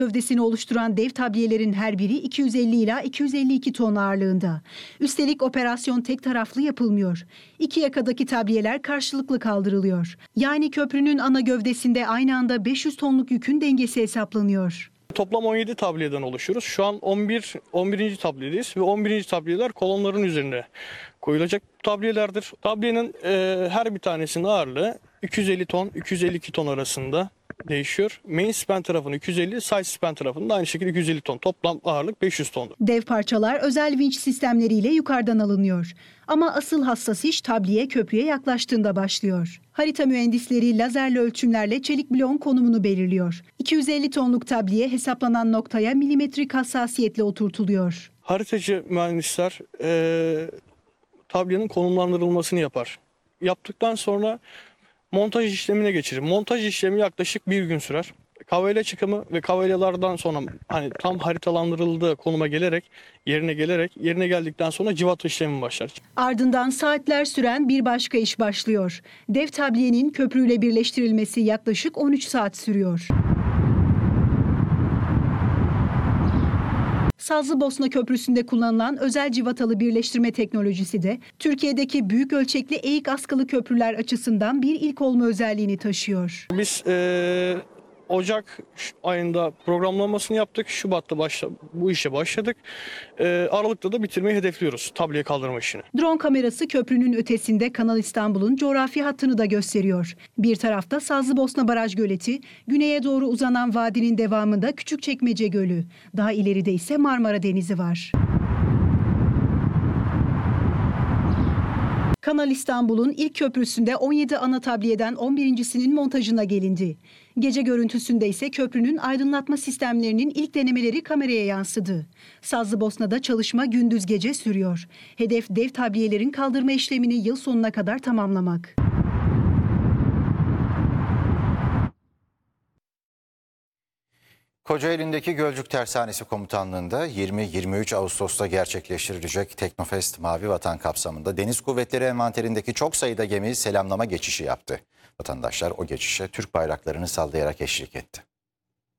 Gövdesini oluşturan dev tabliyelerin her biri 250 ila 252 ton ağırlığında. Üstelik operasyon tek taraflı yapılmıyor. İki yakadaki tabliyeler karşılıklı kaldırılıyor. Yani köprünün ana gövdesinde aynı anda 500 tonluk yükün dengesi hesaplanıyor. Toplam 17 tabliyeden oluşuyoruz. Şu an 11. tabliyedeyiz ve 11. tabliyeler kolonların üzerine koyulacak tabliyelerdir. Tabliyenin her bir tanesinin ağırlığı 250 ton, 252 ton arasında değişiyor. Main span tarafının 250, side span tarafının da aynı şekilde 250 ton. Toplam ağırlık 500 tondur. Dev parçalar özel vinç sistemleriyle yukarıdan alınıyor. Ama asıl hassas iş tabliye köprüye yaklaştığında başlıyor. Harita mühendisleri lazerli ölçümlerle çelik bloğun konumunu belirliyor. 250 tonluk tabliye hesaplanan noktaya milimetrik hassasiyetle oturtuluyor. Haritacı mühendisler tabliyenin konumlandırılmasını yapar. Yaptıktan sonra montaj işlemine geçirir. Montaj işlemi yaklaşık bir gün sürer. Kavelya çıkımı ve kavelyalardan sonra tam haritalandırıldığı konuma yerine geldikten sonra cıvata işlemi başlar. Ardından saatler süren bir başka iş başlıyor. Dev tabliyenin köprüyle birleştirilmesi yaklaşık 13 saat sürüyor. Sazlıbosna Köprüsü'nde kullanılan özel civatalı birleştirme teknolojisi de Türkiye'deki büyük ölçekli eğik askılı köprüler açısından bir ilk olma özelliğini taşıyor. Biz Ocak ayında programlamasını yaptık. Şubat'ta bu işe başladık. Aralık'ta da bitirmeyi hedefliyoruz tabliye kaldırma işini. Drone kamerası köprünün ötesinde Kanal İstanbul'un coğrafi hattını da gösteriyor. Bir tarafta Sazlıbosna Baraj Göleti, güneye doğru uzanan vadinin devamında Küçükçekmece Gölü. Daha ileride ise Marmara Denizi var. Kanal İstanbul'un ilk köprüsünde 17 ana tabliyeden 11.'sinin montajına gelindi. Gece görüntüsünde ise köprünün aydınlatma sistemlerinin ilk denemeleri kameraya yansıdı. Sazlıbosna'da çalışma gündüz gece sürüyor. Hedef dev tabliyelerin kaldırma işlemini yıl sonuna kadar tamamlamak. Kocaeli'ndeki Gölcük Tersanesi Komutanlığı'nda 20-23 Ağustos'ta gerçekleştirilecek Teknofest Mavi Vatan kapsamında Deniz Kuvvetleri envanterindeki çok sayıda gemi selamlama geçişi yaptı. Vatandaşlar o geçişe Türk bayraklarını sallayarak eşlik etti.